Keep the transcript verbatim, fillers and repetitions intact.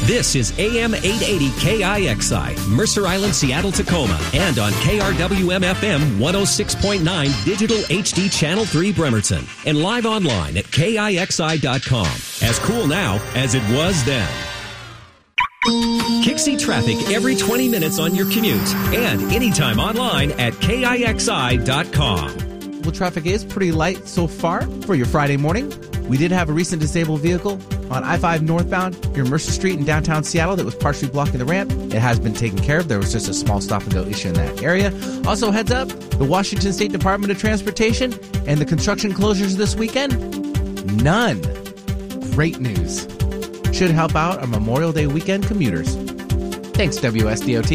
This is A M eight eighty K I X I, Mercer Island, Seattle, Tacoma, and on K R W M F M one oh six point nine Digital H D Channel three Bremerton, and live online at K I X I dot com. As cool now as it was then. Kixie traffic every twenty minutes on your commute and anytime online at K I X I dot com. Well, traffic is pretty light so far for your Friday morning. We did have a recent disabled vehicle on I five northbound near Mercer Street in downtown Seattle that was partially blocking the ramp. It has been taken care of. There was just a small stop-and-go issue in that area. Also, heads up, the Washington State Department of Transportation and the construction closures this weekend, none. Great news. Should help out our Memorial Day weekend commuters. Thanks, W S D O T.